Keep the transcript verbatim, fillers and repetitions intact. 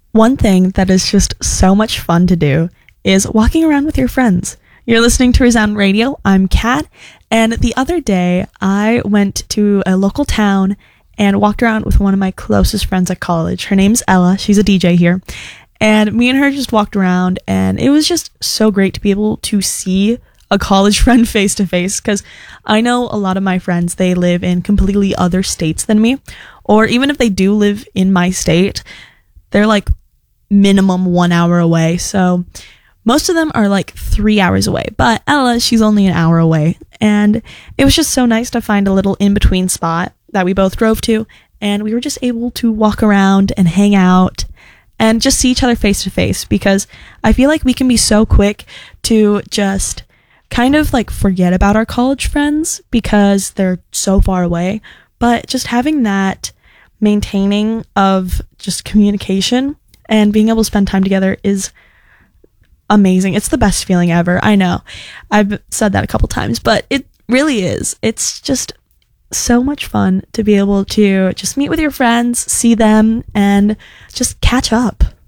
One thing that is just so much fun to do is walking around with your friends. You're listening to Resound Radio. I'm Kat, and the other day I went to a local town and walked around with one of my closest friends at college. Her name's Ella. She's a D J here. And me and her just walked around, and it was just so great to be able to see a college friend face to face, because I know a lot of my friends, they live in completely other states than me, or even if they do live in my state, they're like minimum one hour away. So most of them are like three hours away, but Ella, she's only an hour away. And it was just so nice to find a little in-between spot that we both drove to, and we were just able to walk around and hang out and just see each other face to face, because I feel like we can be so quick to just kind of like forget about our college friends because they're so far away. But just having that maintaining of just communication and being able to spend time together is amazing. It's the best feeling ever. I know I've said that a couple times, but it really is. It's just so much fun to be able to just meet with your friends, see them, and just catch up.